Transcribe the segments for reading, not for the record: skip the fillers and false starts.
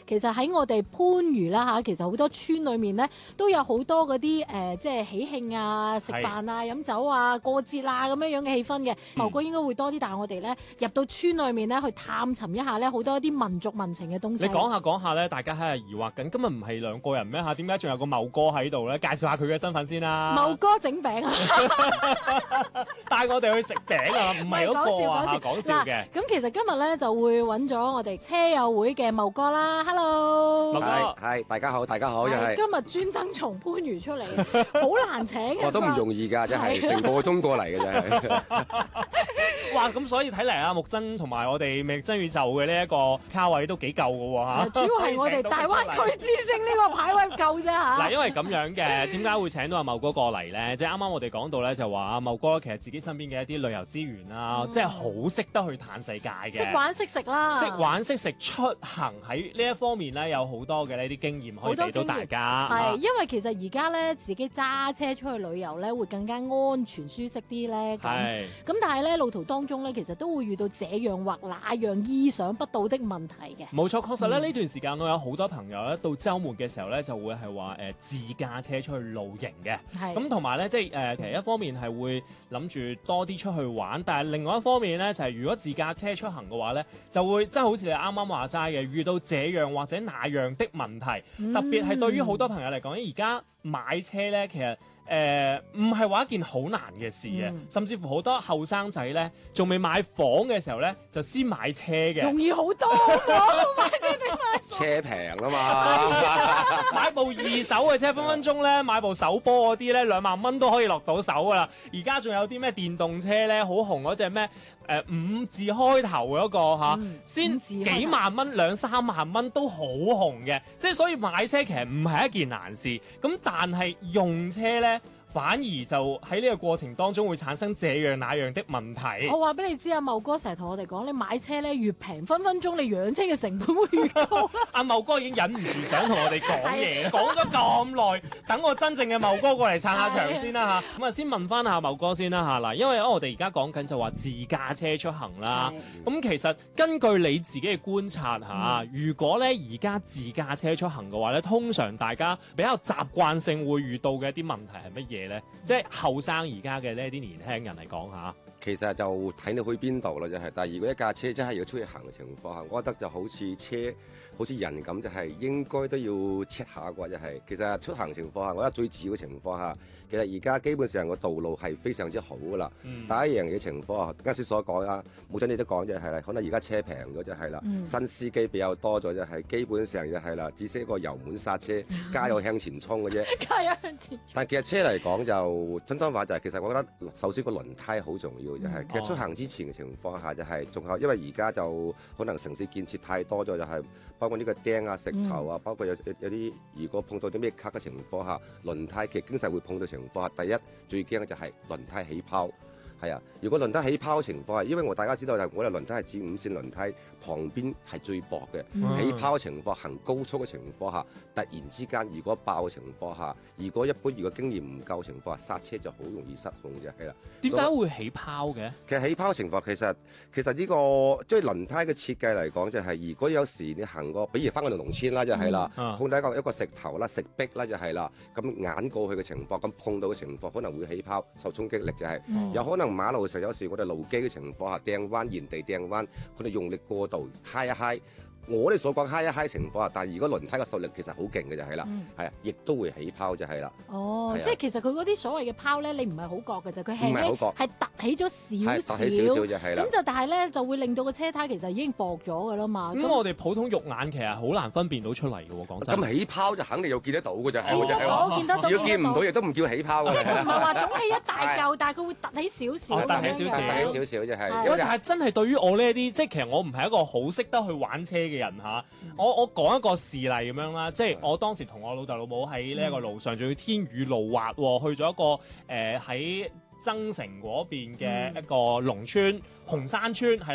其實喺我哋番禺啦嚇，其實好多村裏面咧都有好多嗰啲即係喜慶啊、食飯啊、飲酒啊、過節啊咁樣嘅氣氛嘅。茂哥應該會多啲，但係我哋咧入到村裏面咧去探尋一下咧好多啲民族民情嘅東西。 你講下咧，大家喺度疑惑緊，今日唔係兩個人咩嚇？點解仲有個茂哥喺度咧？介紹下佢嘅身份先啦。 茂哥整餅啊！ 帶我哋去食餅啊！唔係嗰個啊，講笑嘅。 咁其實今日咧就會揾咗我哋車友會嘅茂哥啦。Hello， 茂哥係大家好，大家好，又係今日專登從番禺出嚟，好難請嘅。 我都唔容易㗎，真係成個鐘過嚟嘅真係。 哇！咁所以睇嚟啊，木真同埋我哋魅力真宇宙嘅呢一個卡位都幾夠嘅喎嚇。 主要係我哋大灣區之星呢個牌位夠啫嚇。 嗱，因為咁樣嘅，點解會請到阿茂哥過嚟咧？即係啱啱我哋講到咧，就話阿茂哥其實自己身邊嘅一啲旅遊資源啦，即係好識得去嘆世界嘅。 識玩識食啦。 識玩識食，出行喺呢一方面咧，有好多嘅呢啲經驗可以俾到大家。 係，因為其實而家咧自己揸車出去旅遊咧，會更加安全舒適啲咧。咁但係咧路途當中咧，其實都會遇到這樣或那樣意想不到的問題嘅。 冇錯，確實咧呢段時間我有好多朋友咧到週末嘅時候咧就會係話自駕車出去露營嘅。咁同埋咧即係其實一方面係會諗住多啲出去玩，但係另外一方面咧就係如果自駕車出行嘅話咧，就會真係好似你啱啱話齋嘅，遇到這樣或者那樣的問題。特別係對於好多朋友嚟講，而家買車咧其實唔係話一件好難嘅事嘅，甚至乎好多後生仔咧仲未買房嘅時候咧就先買車嘅， 容易好多買車比買房車平啊嘛， 買部二手嘅車分分鐘咧買部手波嗰啲咧2萬蚊都可以落到手噶啦。而家仲有啲咩電動車咧好紅嗰隻咩5字開頭嗰個嚇，先幾萬蚊2-3萬蚊都好紅嘅，即係所以買車其實唔係一件難事。咁但係用車咧，反而就喺呢個過程當中會產生這樣那樣的問題。 我話俾你知啊，茂哥成日同我哋講，你買車咧越平，分分鐘你養車嘅成本會越高。 阿茂哥已經忍唔住想同我哋講嘢，講咗咁耐，等我真正嘅茂哥過嚟撐下場先啦嚇。咁啊，先問翻下茂哥先啦嚇嗱，因為我哋而家講緊就話自駕車出行啦。咁其實根據你自己嘅觀察嚇，如果咧而家自駕車出行嘅話咧，通常大家比較習慣性會遇到嘅一啲問題係乜嘢？即係後生而家嘅呢啲年輕人嚟講下， 其實就睇你去邊度啦，就係。但係如果一架車真係要出去行嘅情況下，我覺得就好似車，好似人咁，就係應該都要 check 下啩，就係。其實出行情況下，我覺得最主要嘅情況下，其實而家基本上個道路係非常之好噶啦。第一樣嘢情況下，啱先所講啊，冇準你都講就係啦，可能而家車平咗就係啦，新司機比較多咗就係，基本上就係啦，只識一個油門剎車，加油向前衝嘅啫。 加油向前。 但其實車嚟講就真心話就係，其實我覺得首先個輪胎好重要，就係。其實出行之前嘅情況下就係，仲有因為而家就可能城市建設太多咗，就係包括呢個釘啊、石頭啊，包括有啲如果碰到啲咩卡嘅情況下，輪胎其實經常會碰到情況下，第一最驚嘅就係輪胎起泡。係啊，如果輪胎起泡嘅情況下，因為大家知道我哋輪胎係指5線輪胎，旁邊係最薄嘅。起泡嘅情況，行高速嘅情況下，突然之間如果爆嘅情況下，如果經驗唔夠情況下，剎車就好容易失控嘅，係啦。 點解會起泡嘅？ 其實起泡嘅情況其實呢個即係輪胎嘅設計嚟講，就係如果有時你行過，比如翻我哋農村啦，就係啦，碰到一個石頭啦、石壁啦，就係啦，咁眼過去嘅情況，咁碰到嘅情況可能會起泡，受衝擊力就係有可能。馬路上有時我哋路基嘅情況下掟彎，原地掟彎，佢哋用力過度，揩一揩。我哋所講揩一揩情況下，但係如果輪胎嘅受力其實好勁嘅就係啦，係啊，亦都會起泡就係啦。 哦，即係其實佢嗰啲所謂嘅泡咧，你唔係好覺嘅就佢係突起咗少少， 突起少少就係啦。 咁就但係咧就會令到個車胎其實已經薄咗㗎啦嘛。 咁我哋普通肉眼其實好難分辨到出嚟嘅喎，講真。 咁起泡就肯定要見得到嘅就係。 我見得到。 如果見唔到亦都唔叫起泡嘅。 即係佢唔係話腫起一大嚿，但係佢會突起少少。 突起少少， 突起少少就係。 但係真係對於我呢一啲，即係其實我唔係一個好識得去玩車嘅人嚇。我講一個事例咁樣啦，即係我當時同我老豆老母喺呢一個路上，仲要天雨路滑喎，去咗一個喺增城嗰邊嘅一個農村紅山村係啦。咁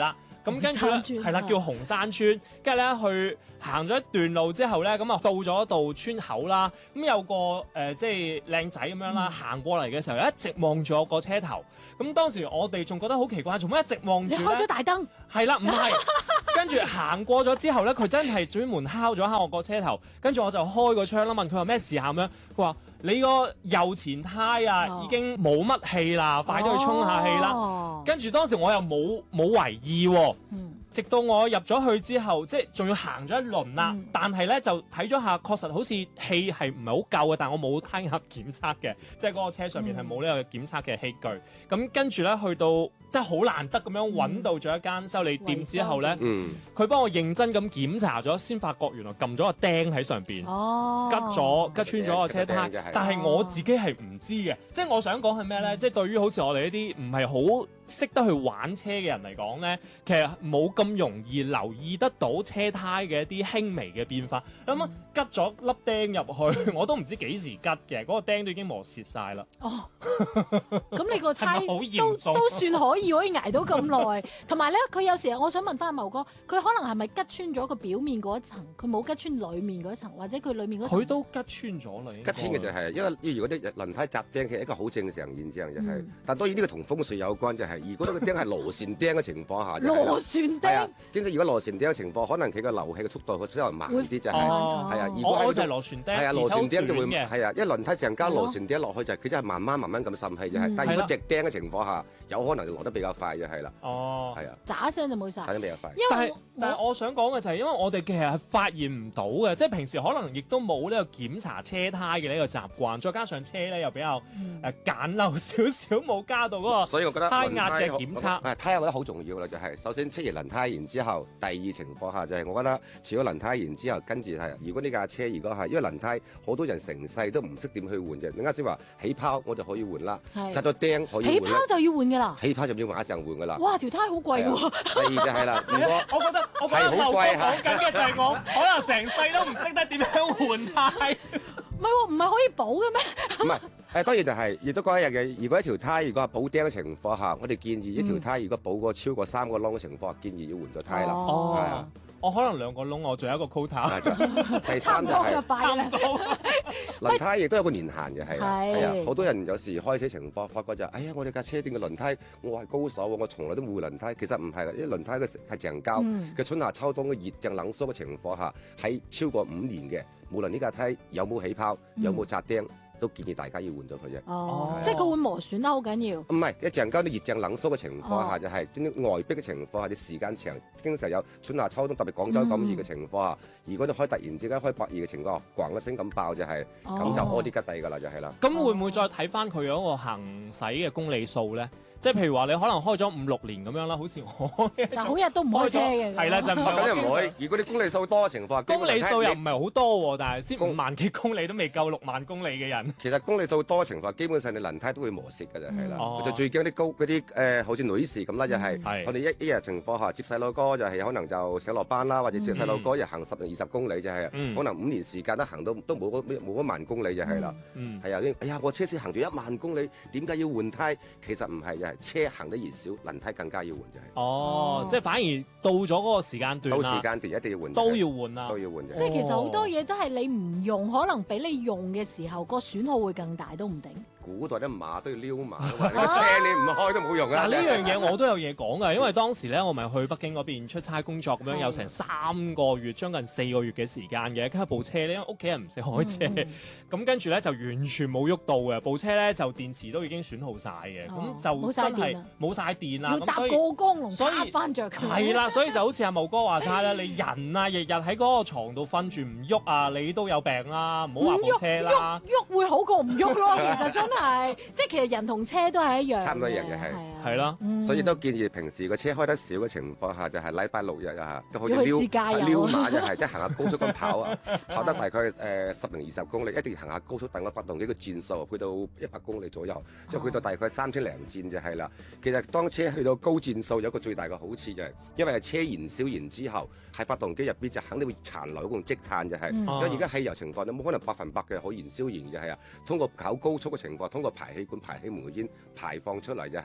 咁跟住咧係啦，叫紅山村。跟住咧去行咗一段路之後咧，咁啊到咗道村口啦。咁有個即係靚仔咁樣啦，行過嚟嘅時候一直望住我個車頭。咁當時我哋仲覺得好奇怪，做乜一直望住咧？ 你開咗大燈？ 係啦，唔係。跟住行過咗之後咧，佢真係專門敲咗下我個車頭。跟住我就開個窗啦，問佢話咩事啊咁樣。佢話：你個右前胎啊已經冇乜氣啦，快啲去充下氣啦。跟住當時我又冇為意喎。直到我入咗去之後，即係仲要行咗一輪啦，但係咧就睇咗下，確實好似氣係唔係好夠嘅，但我冇胎壓檢測嘅，即係嗰個車上面係冇呢個檢測嘅器具。咁跟住咧去到即係好難得咁樣揾到咗一間修理店之後咧，佢幫我認真咁檢查咗，先發覺原來撳咗個釘喺上邊，吉穿咗個車胎，但係我自己係唔知嘅。即係我想講係咩咧？即係對於好似我哋呢啲唔係好識得去玩車嘅人嚟講咧，其實冇咁容易留意得到車胎嘅一啲輕微嘅變化。咁啊，吉咗粒釘入去，我都唔知幾時吉嘅，嗰個釘都已經磨蝕晒啦。 哦，咁你個胎好嚴重都算可以捱到咁耐。同埋咧，佢有時我想問翻阿茂哥，佢可能係咪吉穿咗個表面嗰一層，佢冇吉穿裡面嗰一層，或者佢裡面嗰層？ 佢都吉穿咗啦。 吉穿嘅就係因為如果啲輪胎扎釘，其實一個好正常現象就係，但當然呢個同風水有關，就係如果個釘係螺旋釘嘅情況下， 螺旋釘， 經常如果螺旋釘嘅情況，可能佢個流氣嘅速度會稍微慢啲，就係係啊。如果我就係螺旋釘， 係啊，螺旋釘就會嘅係啊，因為輪胎成交螺旋釘落去就係佢真係慢慢咁滲氣就係，但係如果直釘嘅情況下，有可能就落得比較快就係啦。 哦， 係啊， 喳聲就冇晒。 踩得比較快。 但係我想講嘅就係，因為我哋其實係發現唔到嘅，即係平時可能亦都冇呢個檢查車胎嘅呢個習慣，再加上車咧又比較簡陋少少，冇加到嗰個， 所以我覺得胎壓嘅檢測。 胎壓我覺得好重要啦，就係首先出完輪胎，然之後第二情況下就係我覺得除咗輪胎，然之後跟住係，如果呢架車如果係因為輪胎好多人成世都唔識點去換嘅，你啱先話起泡我就可以換啦，扎咗釘可以換。 起泡就要換㗎啦， 起泡就要馬上換㗎啦。 哇，條胎好貴㗎喎。 第二就係啦，如果我覺得係好貴嚇， 講緊嘅就係我可能成世都唔識得點樣換胎。 唔係喎，唔係可以補嘅咩？ 唔係當然就係亦都講一樣嘅。如果一條胎如果係補釘嘅情況下，我哋建議一條胎如果補過超過3個窿嘅情況下，建議要換咗胎啦。係啊， 我可能2個窿，我仲有一個 quota。 第三就係差唔多。 輪胎亦都有個年限嘅，係啊，好多人有時開車情況發覺就哎呀，我哋架車點嘅輪胎，我係高手喎，我從來都冇換輪胎。其實唔係嘅，因為輪胎嘅係橡膠嘅春夏秋冬嘅熱脹冷縮嘅情況下，喺超過5年嘅，無論呢架胎有冇起泡，有冇扎釘，都建議大家要換咗佢啫。 哦，即係佢會磨損得好緊要。 唔係，一橡膠啲熱脹冷縮嘅情況下，就係啲外壁嘅情況下，啲時間長，經常有春夏秋冬，特別廣州咁熱嘅情況下，如果你突然之間開百熱嘅情況下，咣一聲咁爆就係，咁就屙啲吉地㗎啦，就係啦。 咁會唔會再睇翻佢嗰個行駛嘅公里數咧？即係譬如話你可能開咗5-6年咁樣啦，好似我， 但好日都唔開車嘅。 係啦，就唔係咁又唔可以。如果你公里數多嘅情況下， 公里數又唔係好多喎，但係先5萬幾公里都未夠6萬公里嘅人。 其實公里數多嘅情況下，基本上你輪胎都會磨蝕㗎就係啦。就最驚啲嗰啲好似女士咁啦，就係我哋一日情況下接細路哥就係可能就上落班啦，或者接細路哥一日行10定20公里就係，可能5年時間都行到都冇1萬公里就係啦。係啊，哎呀，我車先行咗1萬公里，點解要換胎？其實唔係嘅，車行得越少，輪胎更加要換就係。 哦，即係反而到咗嗰個時間段到時間段一定要換。 都要換啦。 都要換嘅。 即係其實好多嘢都係你唔用，可能比你用嘅時候個損耗會更大都唔定。 古代啲馬都要撩馬，你個車你唔開都冇用啊！ 嗱，呢樣嘢我都有嘢講㗎，因為當時咧我咪去北京嗰邊出差工作咁樣，有成3個月，將近4個月嘅時間嘅，跟住部車咧，因為屋企人唔識開車，咁跟住咧就完全冇喐到嘅，部車咧就電池都已經損耗晒嘅，咁就真係冇晒電啦。 要搭過江龍打翻着佢。 係啦，所以就好似阿茂哥話齋咧，你人啊日日喺嗰個床度瞓住唔喐啊，你都有病啦，唔好話部車啦。喐會好過唔喐咯，其實真係，即係其實人同車都係一樣， 差唔多一樣嘅係啦， 所以都建議平時個車開得少嘅情況下，就係禮拜6日啊，都可以撩馬就係即係行下高速咁跑啊，跑得大概10定20公里，一定要行下高速，等個發動機個轉數去到100公里左右，即係去到大概3000零轉就係啦。其實當車去到高轉數有一個最大嘅好處就係，因為係車燃燒完之後，喺發動機入邊就肯定會殘留嗰種積碳就係，因為而家汽油情況你冇可能100%嘅可燃燒完就係啊，通過搞高速嘅情況，通過排氣管排氣門嘅煙排放出嚟就係啦。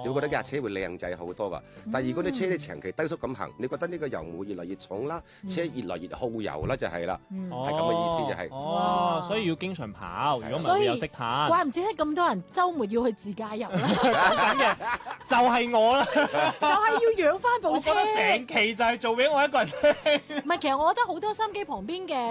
你會覺得架車會靚仔好多㗎。但係如果你車你長期低速咁行，你覺得呢個油會越嚟越重啦，車越嚟越耗油啦，就係啦，係咁嘅意思就係。 哦，所以要經常跑，如果唔係會有積碳。 怪唔知得咁多人週末要去自駕遊啦。 講緊嘅就係我啦， 就係要養翻部車。 我覺得成期就係做俾我一個人聽。 唔係，其實我覺得好多心機旁邊嘅